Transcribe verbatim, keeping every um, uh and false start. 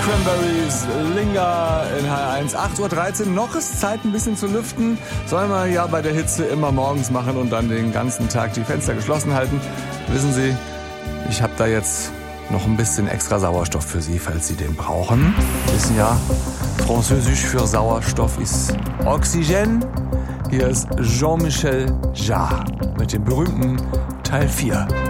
Cranberries, Linger in H R eins, acht Uhr dreizehn. Noch ist Zeit, ein bisschen zu lüften. Sollen wir ja bei der Hitze immer morgens machen und dann den ganzen Tag die Fenster geschlossen halten. Wissen Sie, ich habe da jetzt noch ein bisschen extra Sauerstoff für Sie, falls Sie den brauchen. Sie wissen ja, Französisch für Sauerstoff ist Oxygène. Hier ist Jean-Michel Jarre mit dem berühmten Teil vier.